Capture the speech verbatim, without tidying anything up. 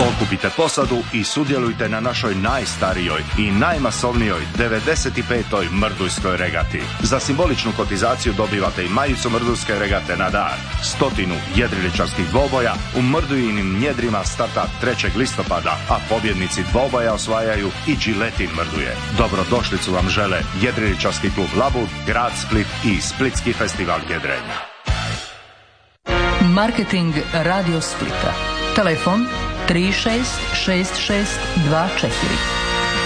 Otkupite posadu i sudjelujte na našoj najstarijoj i najmasovnijoj devedeset petoj Mrdujskoj regati. Za simboličnu kotizaciju dobivate i majicu Mrdujske regate na dar. Stotinu jedriličarskih dvoboja u Mrdujinim njedrima starta trećeg listopada, a pobjednici dvoboja osvajaju i džiletin Mrduje. Dobrodošlicu vam žele jedriličarski klub Labud, grad Split i Splitski festival jedrenja. Marketing Radio Splita. Telefon tri šest šest šest dva četiri.